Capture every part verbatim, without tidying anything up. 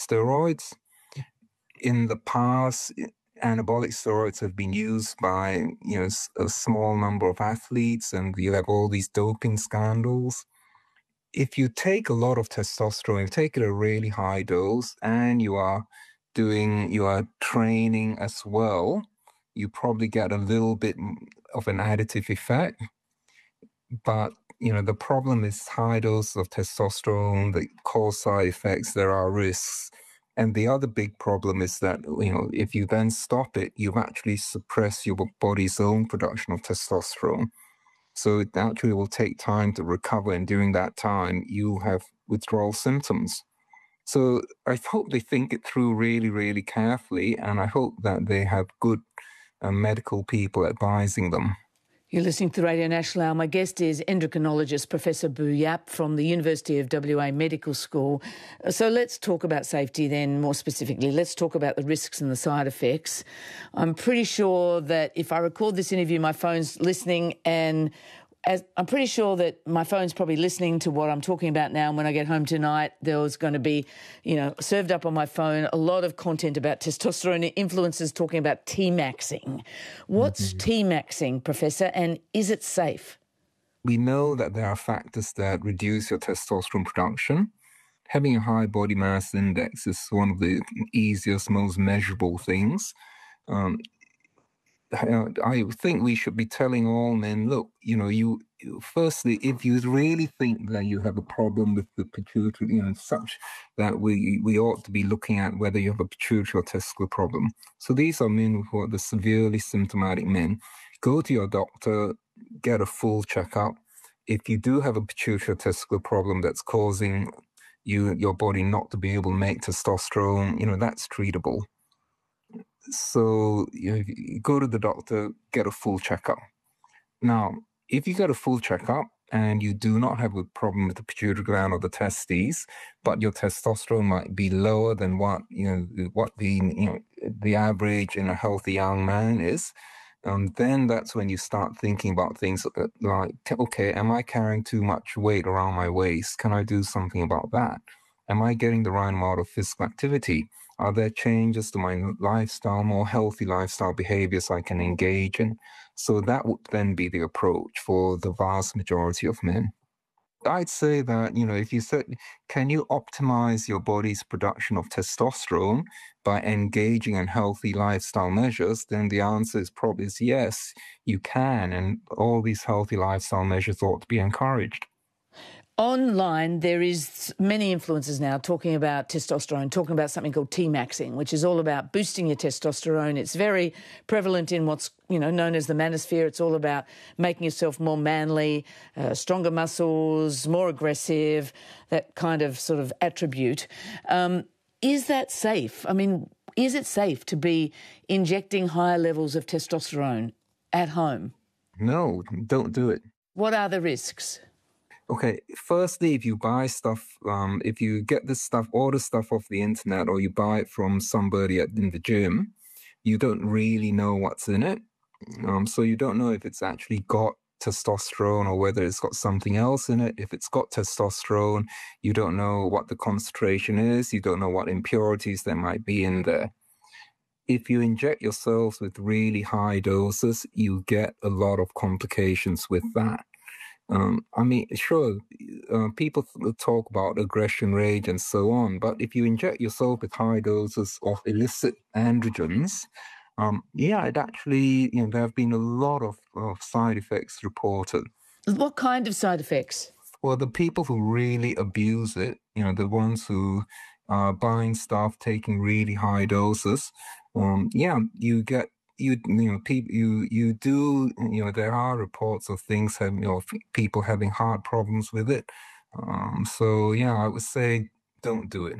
steroids. In the past, anabolic steroids have been used by, you know, a small number of athletes, and you have all these doping scandals. If you take a lot of testosterone, you take it a really high dose, and you are doing, you are training as well, you probably get a little bit of an additive effect. But, you know, the problem is high doses of testosterone that cause side effects, there are risks. And the other big problem is that, you know, if you then stop it, you've actually suppressed your body's own production of testosterone. So it actually will take time to recover. And during that time, you have withdrawal symptoms. So I hope they think it through really, really carefully. And I hope that they have good uh, medical people advising them. You're listening to Radio National. My guest is endocrinologist Professor Bu Yap from the University of W A Medical School. So let's talk about safety then more specifically. Let's talk about the risks and the side effects. I'm pretty sure that if I record this interview, my phone's listening, and as I'm pretty sure that my phone's probably listening to what I'm talking about now. And when I get home tonight, there's going to be, you know, served up on my phone a lot of content about testosterone, influencers talking about T-maxing. What's mm-hmm. T-maxing, Professor, and is it safe? We know that there are factors that reduce your testosterone production. Having a high body mass index is one of the easiest, most measurable things. Um, I think we should be telling all men, look, you know, you, firstly, if you really think that you have a problem with the pituitary, you know, such that we we ought to be looking at whether you have a pituitary or testicular problem. So these are men who are the severely symptomatic men. Go to your doctor, get a full checkup. If you do have a pituitary or testicular problem that's causing you, your body not to be able to make testosterone, you know, that's treatable. So you know, you go to the doctor, get a full checkup. Now, if you get a full checkup and you do not have a problem with the pituitary gland or the testes, but your testosterone might be lower than what you know what the you know the average in a healthy young man is, um, then that's when you start thinking about things like, okay, am I carrying too much weight around my waist? Can I do something about that? Am I getting the right amount of physical activity? Are there changes to my lifestyle, more healthy lifestyle behaviors I can engage in? So that would then be the approach for the vast majority of men. I'd say that, you know, if you said, can you optimize your body's production of testosterone by engaging in healthy lifestyle measures, then the answer is probably is yes, you can. And all these healthy lifestyle measures ought to be encouraged. Online, there is many influencers now talking about testosterone, talking about something called T-maxing, which is all about boosting your testosterone. It's very prevalent in what's, you know, known as the manosphere. It's all about making yourself more manly, uh, stronger muscles, more aggressive, that kind of sort of attribute. Um, is that safe? I mean, is it safe to be injecting higher levels of testosterone at home? No, don't do it. What are the risks? Okay, firstly, if you buy stuff, um, if you get this stuff, order stuff off the internet, or you buy it from somebody at, in the gym, you don't really know what's in it. Um, so you don't know if it's actually got testosterone or whether it's got something else in it. If it's got testosterone, you don't know what the concentration is. You don't know what impurities there might be in there. If you inject yourselves with really high doses, you get a lot of complications with that. Um, I mean, sure, uh, people talk about aggression, rage, and so on, but if you inject yourself with high doses of illicit androgens, um, yeah, it actually, you know, there have been a lot of, of side effects reported. What kind of side effects? Well, the people who really abuse it, you know, the ones who are buying stuff, taking really high doses, um, yeah, you get You, you know, people, you, you do, you know, there are reports of things, have, you know, people having heart problems with it. Um, so, yeah, I would say don't do it.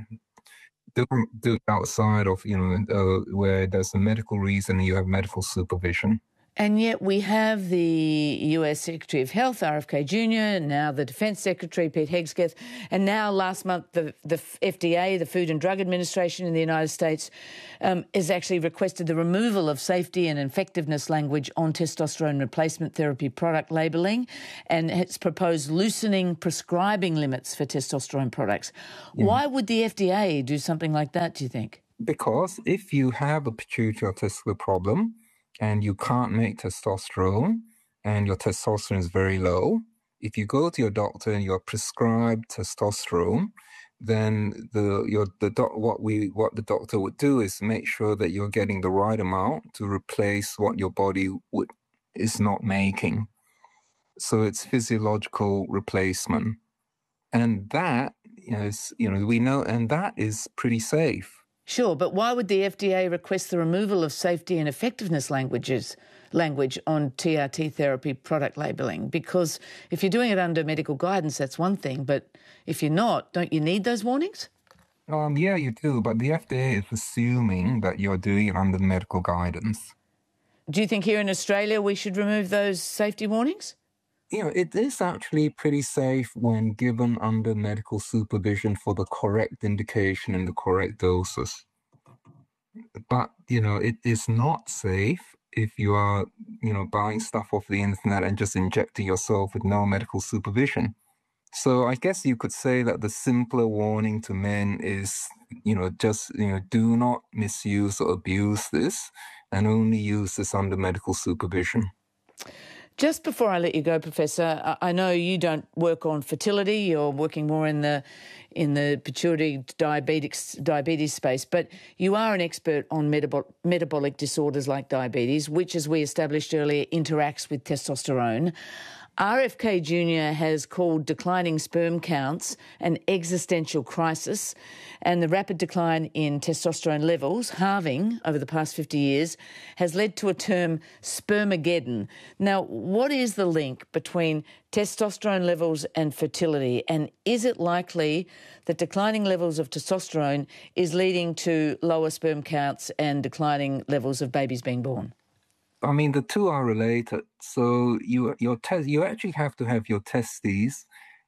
Don't do it outside of, you know, uh, where there's a medical reason and you have medical supervision. And yet we have the U S Secretary of Health, R F K Junior, now the Defence Secretary, Pete Hegseth, and now last month the, the F D A, the Food and Drug Administration in the United States, um, has actually requested the removal of safety and effectiveness language on testosterone replacement therapy product labelling, and has proposed loosening prescribing limits for testosterone products. Yeah. Why would the F D A do something like that, do you think? Because if you have a pituitary testicular problem, and you can't make testosterone, and your testosterone is very low, if you go to your doctor and you're prescribed testosterone, then the your the doc, what we what the doctor would do is make sure that you're getting the right amount to replace what your body would is not making. So it's physiological replacement, and that you know, is, you know we know, and that is pretty safe. Sure, but why would the F D A request the removal of safety and effectiveness languages, language on T R T therapy product labelling? Because if you're doing it under medical guidance, that's one thing, but if you're not, don't you need those warnings? Um, yeah, you do, but the F D A is assuming that you're doing it under medical guidance. Do you think here in Australia we should remove those safety warnings? You know, it is actually pretty safe when given under medical supervision for the correct indication and the correct doses. But, you know, it is not safe if you are, you know, buying stuff off the internet and just injecting yourself with no medical supervision. So I guess you could say that the simpler warning to men is, you know, just, you know, do not misuse or abuse this, and only use this under medical supervision. Just before I let you go, Professor, I know you don't work on fertility. You're working more in the in the pituitary diabetes diabetes space, but you are an expert on metabol- metabolic disorders like diabetes, which, as we established earlier, interacts with testosterone. R F K Junior has called declining sperm counts an existential crisis, and the rapid decline in testosterone levels, halving over the past fifty years, has led to a term spermageddon. Now, what is the link between testosterone levels and fertility, and is it likely that declining levels of testosterone is leading to lower sperm counts and declining levels of babies being born? I mean, the two are related. So you your te- you actually have to have your testes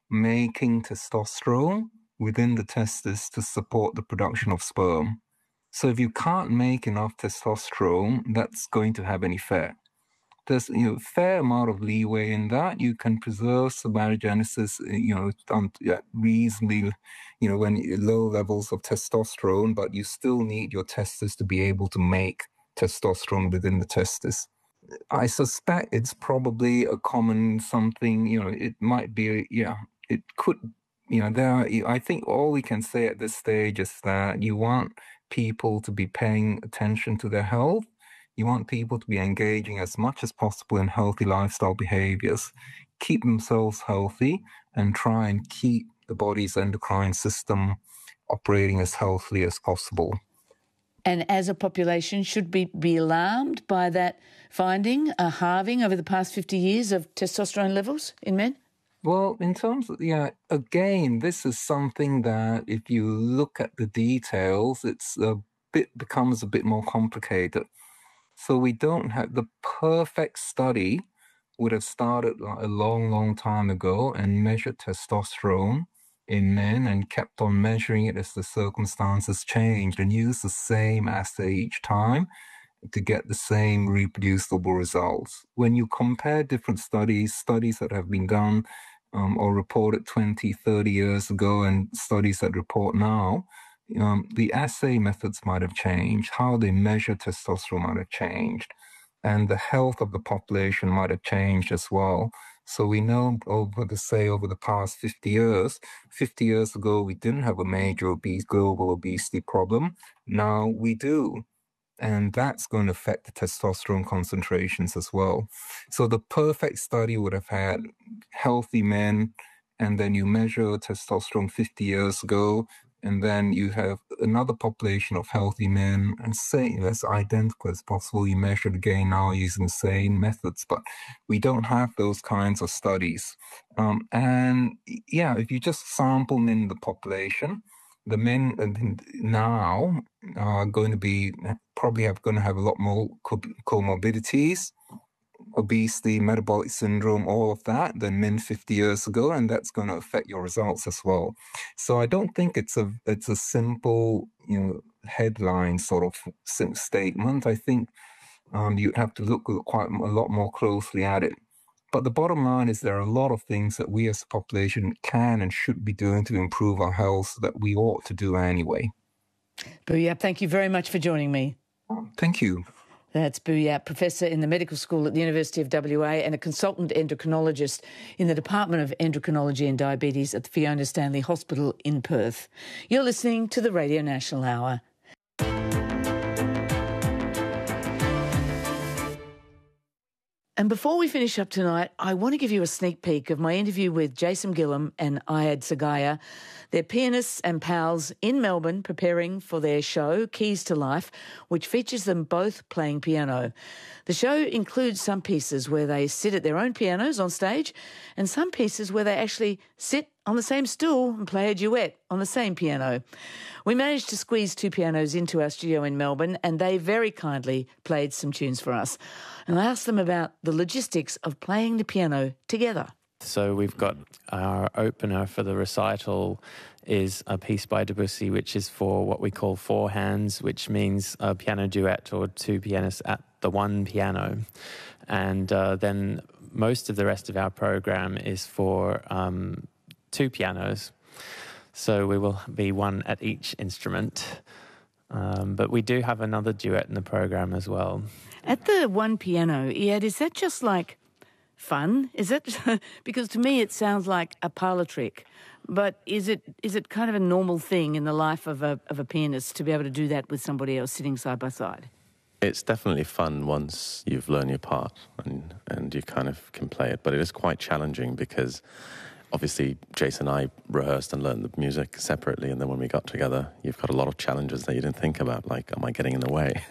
making testosterone within the testes to support the production of sperm. So if you can't make enough testosterone, that's going to have an effect. There's you know fair amount of leeway in that. You can preserve spermatogenesis, you know, um, reasonably, you know, when low levels of testosterone, but you still need your testes to be able to make testosterone within the testes. I suspect it's probably a common something, you know, it might be, yeah, it could, you know, there are, I think all we can say at this stage is that you want people to be paying attention to their health. You want people to be engaging as much as possible in healthy lifestyle behaviors, keep themselves healthy, and try and keep the body's endocrine system operating as healthily as possible. And as a population, should we be alarmed by that finding, a halving over the past fifty years of testosterone levels in men? Well, in terms of, yeah, again, this is something that if you look at the details, it's a bit becomes a bit more complicated. So we don't have the perfect study would have started a long, long time ago and measured testosterone in men and kept on measuring it as the circumstances changed and used the same assay each time to get the same reproducible results. When you compare different studies, studies that have been done um, or reported twenty, thirty years ago and studies that report now, um, the assay methods might have changed, how they measure testosterone might have changed, and the health of the population might have changed as well. So we know over the, say, over the past fifty years, fifty years ago, we didn't have a major obese, global obesity problem. Now we do. And that's going to affect the testosterone concentrations as well. So the perfect study would have had healthy men, and then you measure testosterone fifty years ago, and then you have another population of healthy men, and say as identical as possible. You measure it again now using the same methods, but we don't have those kinds of studies. Um, and yeah, if you just sample in the population, the men now are going to be probably have going to have a lot more comorbidities, obesity, metabolic syndrome, all of that than men fifty years ago, and that's going to affect your results as well. So I don't think it's a it's a simple, you know, headline sort of statement. I think um, you have to look quite a lot more closely at it. But the bottom line is there are a lot of things that we as a population can and should be doing to improve our health that we ought to do anyway. Bu Yap, thank you very much for joining me. Thank you. That's Bu Yap, Professor in the Medical School at the University of W A and a consultant endocrinologist in the Department of Endocrinology and Diabetes at the Fiona Stanley Hospital in Perth. You're listening to the Radio National Hour. And before we finish up tonight, I want to give you a sneak peek of my interview with Jason Gillam and Ayad Sagaya. They're pianists and pals in Melbourne preparing for their show, Keys to Life, which features them both playing piano. The show includes some pieces where they sit at their own pianos on stage and some pieces where they actually sit on the same stool and play a duet on the same piano. We managed to squeeze two pianos into our studio in Melbourne and they very kindly played some tunes for us. And I asked them about the logistics of playing the piano together. So we've got our opener for the recital is a piece by Debussy, which is for what we call four hands, which means a piano duet or two pianists at the one piano. And uh, then most of the rest of our program is for um, two pianos. So we will be one at each instrument. Um, but we do have another duet in the program as well. At the one piano, Ayad, is that just like fun? Is it? Because to me it sounds like a parlour trick. But is it is it kind of a normal thing in the life of a of a pianist to be able to do that with somebody else sitting side by side? It's definitely fun once you've learned your part and, and you kind of can play it. But it is quite challenging because obviously Jason and I rehearsed and learned the music separately. And then when we got together, you've got a lot of challenges that you didn't think about, like, am I getting in the way?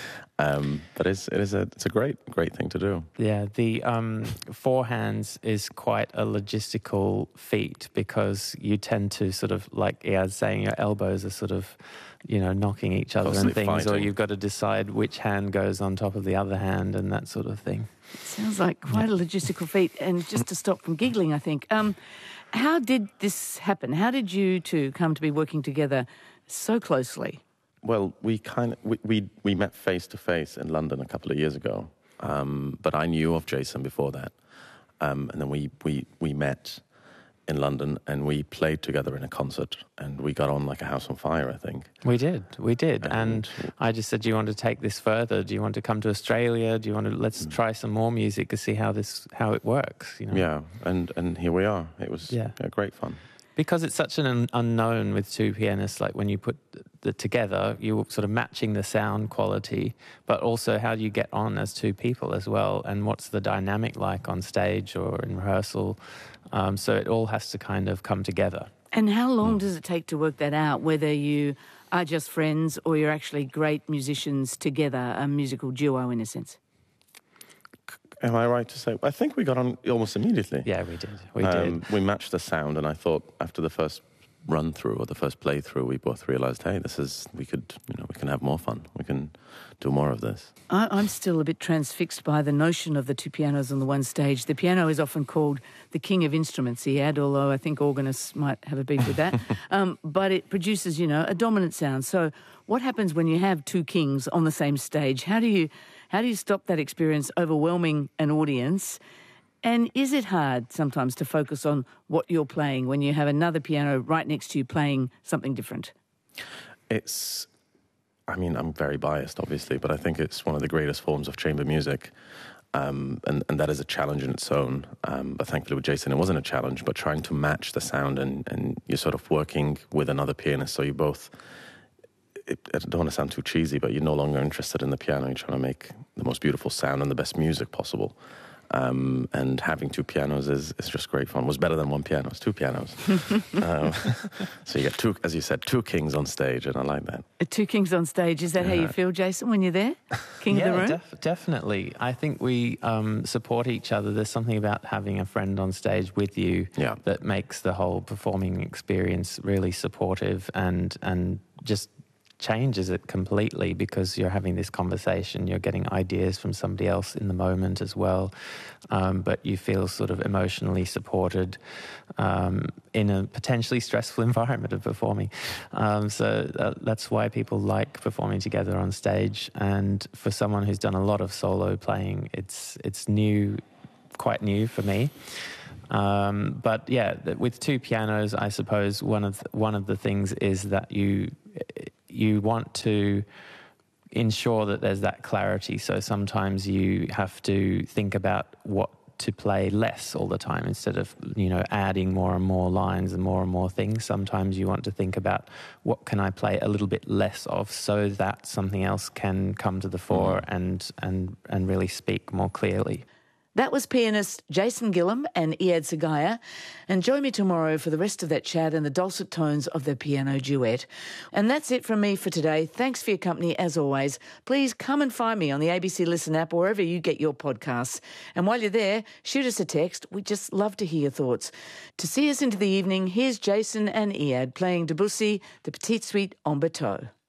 Um, but it's, it is a, it's a great, great thing to do. Yeah, the um, four hands is quite a logistical feat because you tend to sort of, like Ayad's saying, your elbows are sort of, you know, knocking each other and things, fighting. Or you've got to decide which hand goes on top of the other hand and that sort of thing. It sounds like quite a logistical feat. And just to stop from giggling, I think, um, how did this happen? How did you two come to be working together so closely? Well, we kind of we, we we met face to face in London a couple of years ago, um, but I knew of Jason before that, um, and then we, we we met in London and we played together in a concert and we got on like a house on fire. I think we did, we did, and, and I just said, "Do you want to take this further? Do you want to come to Australia? Do you want to let's try some more music to see how this how it works?" You know? Yeah, and and here we are. It was yeah. Yeah, great fun. Because it's such an un- unknown with two pianists, like when you put it together, you're sort of matching the sound quality, but also how do you get on as two people as well, and what's the dynamic like on stage or in rehearsal? Um, so it all has to kind of come together. And how long mm. does it take to work that out, whether you are just friends or you're actually great musicians together, a musical duo in a sense? Am I right to say? I think we got on almost immediately. Yeah, we did. We um, did. We matched the sound, and I thought after the first run through or the first playthrough, we both realised, hey, this is we could, you know, we can have more fun. We can do more of this. I, I'm still a bit transfixed by the notion of the two pianos on the one stage. The piano is often called the king of instruments, Ayad, although I think organists might have a beef with that. um, but it produces, you know, a dominant sound. So what happens when you have two kings on the same stage? How do you how do you stop that experience overwhelming an audience? And is it hard sometimes to focus on what you're playing when you have another piano right next to you playing something different? It's, I mean, I'm very biased, obviously, but I think it's one of the greatest forms of chamber music. Um, and, and that is a challenge in its own. Um, but thankfully with Jason, it wasn't a challenge, but trying to match the sound and, and you're sort of working with another pianist. So you both, it, I don't want to sound too cheesy, but you're no longer interested in the piano. You're trying to make the most beautiful sound and the best music possible. Um, and having two pianos is, is just great fun. It was better than one piano. It's two pianos. um, so you get two, as you said, two kings on stage, and I like that. Two kings on stage. Is that yeah. how you feel, Jason, when you're there? King yeah, of the room? Def- definitely. I think we um, support each other. There's something about having a friend on stage with you yeah. that makes the whole performing experience really supportive and and just changes it completely, because you're having this conversation, you're getting ideas from somebody else in the moment as well, um, but you feel sort of emotionally supported um, in a potentially stressful environment of performing. Um, so that, that's why people like performing together on stage. And for someone who's done a lot of solo playing, it's it's new, quite new for me. Um, but yeah, with two pianos, I suppose one of the, one of the things is that you you want to ensure that there's that clarity. So sometimes you have to think about what to play less all the time instead of, you know, adding more and more lines and more and more things. Sometimes you want to think about what can I play a little bit less of so that something else can come to the fore mm. and and and really speak more clearly. That was pianist Jason Gillam and Iyad Sagaya. And join me tomorrow for the rest of that chat and the dulcet tones of their piano duet. And that's it from me for today. Thanks for your company, as always. Please come and find me on the A B C Listen app or wherever you get your podcasts. And while you're there, shoot us a text. We'd just love to hear your thoughts. To see us into the evening, here's Jason and Iyad playing Debussy, the Petite Suite en Bateau.